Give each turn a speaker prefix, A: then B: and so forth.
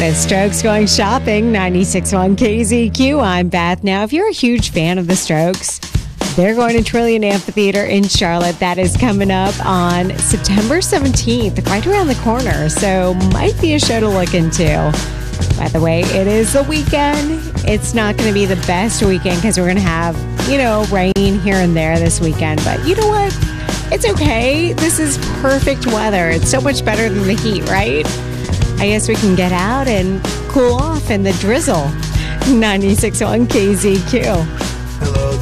A: The Strokes going shopping, 96.1 KZQ. I'm Beth. Now, if you're a huge fan of the Strokes, they're going to Trillium Amphitheater in Charlotte. That is coming up on September 17th, right around the corner. So might be a show to look into. By the way, it is the weekend. It's not going to be the best weekend because we're going to have, rain here and there this weekend. But you know what? It's okay. This is perfect weather. It's so much better than the heat, right? I guess we can get out and cool off in the drizzle. 96.1 KZQ.